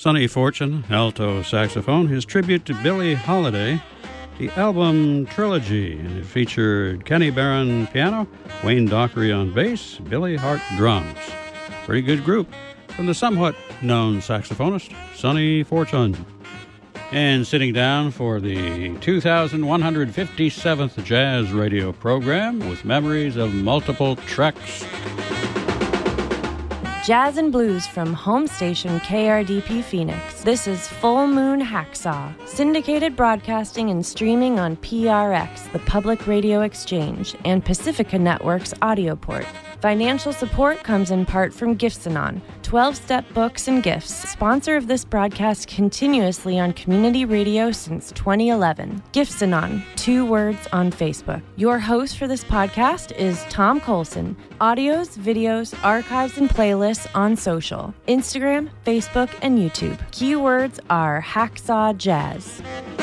Sonny Fortune, alto saxophone, his tribute to Billie Holiday, the album Trilogy, and it featured Kenny Barron piano, Wayne Dockery on bass, Billy Hart drums. Pretty good group from the somewhat known saxophonist, Sonny Fortune. And sitting down for the 2157th Jazz Radio program with memories of multiple treks. Jazz and blues from home station KRDP Phoenix. This is Full Moon Hacksaw, syndicated broadcasting and streaming on PRX, the Public Radio Exchange, and Pacifica Network's audio port. Financial support comes in part from Gifts-A-Non, 12-step books and gifts, sponsor of this broadcast continuously on community radio since 2011. Gifts-A-Non, 2 words on Facebook. Your host for this podcast is Tom Colson. Audios, videos, archives, and playlists on social, Instagram, Facebook, and YouTube. Keywords are Hacksaw Jazz.